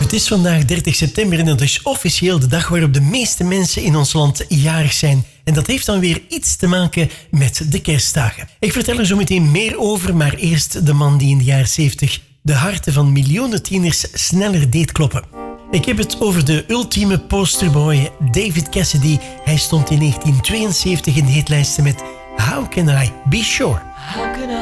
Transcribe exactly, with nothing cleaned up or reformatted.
Het is vandaag dertig september en dat is officieel de dag waarop de meeste mensen in ons land jarig zijn. En dat heeft dan weer iets te maken met de kerstdagen. Ik vertel er zo meteen meer over, maar eerst de man die in de jaren zeventig de harten van miljoenen tieners sneller deed kloppen. Ik heb het over de ultieme posterboy David Cassidy. Hij stond in negentien tweeënzeventig in de hitlijsten met How Can I Be Sure?